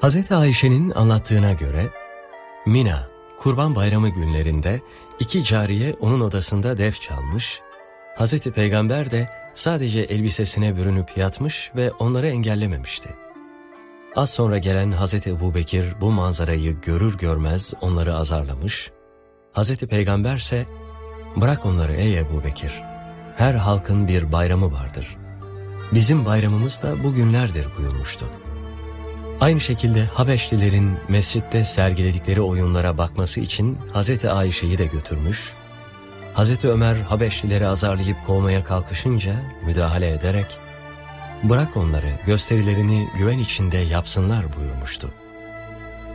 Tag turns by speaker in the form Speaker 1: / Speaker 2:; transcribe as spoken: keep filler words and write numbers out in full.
Speaker 1: Hazreti Ayşe'nin anlattığına göre Mina, Kurban Bayramı günlerinde iki cariye onun odasında def çalmış, Hazreti Peygamber de sadece elbisesine bürünüp yatmış ve onları engellememişti. Az sonra gelen Hazreti Ebubekir bu manzarayı görür görmez onları azarlamış, Hazreti Peygamber ise "Bırak onları ey Ebubekir, her halkın bir bayramı vardır. Bizim bayramımız da bugünlerdir" buyurmuştu. Aynı şekilde Habeşlilerin mescitte sergiledikleri oyunlara bakması için Hazreti Ayşe'yi de götürmüş, Hazreti Ömer Habeşlileri azarlayıp kovmaya kalkışınca müdahale ederek "Bırak onları, gösterilerini güven içinde yapsınlar" buyurmuştu.